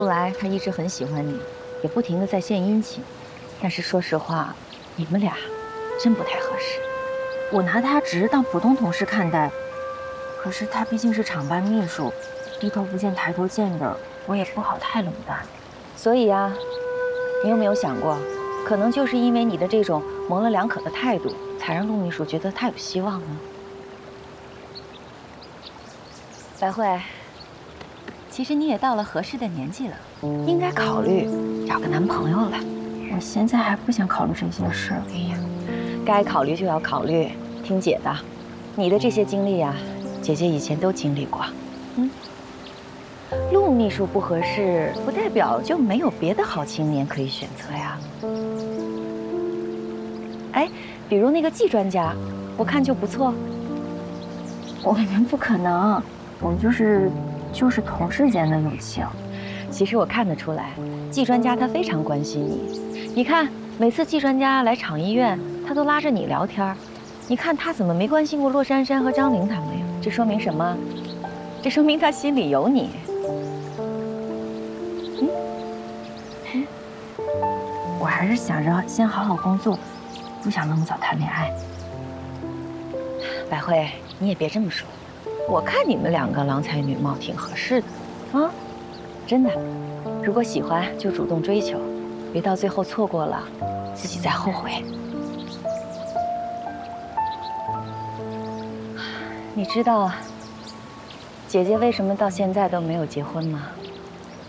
后来他一直很喜欢你，也不停的在献殷勤。但是说实话，你们俩真不太合适。我拿他只是当普通同事看待，可是他毕竟是厂办秘书，低头不见抬头见的，我也不好太冷淡。所以啊，你有没有想过，可能就是因为你的这种模棱两可的态度，才让陆秘书觉得他有希望呢？白慧，其实你也到了合适的年纪了，应该考虑找个男朋友了。我现在还不想考虑这些事。哎呀，该考虑就要考虑，听姐的。你的这些经历呀，姐姐以前都经历过。陆秘书不合适，不代表就没有别的好青年可以选择呀。哎，比如那个季专家，我看就不错。我们不可能，我们就是同事间的友情。其实我看得出来，季专家他非常关心你。你看，每次季专家来厂医院，他都拉着你聊天。你看他怎么没关心过骆珊珊和张玲他们呀？这说明什么？这说明他心里有你。我还是想着先好好工作，不想那么早谈恋爱。百惠，你也别这么说，我看你们两个郎才女貌，挺合适的，啊，真的。如果喜欢就主动追求，别到最后错过了，自己再后悔。你知道姐姐为什么到现在都没有结婚吗？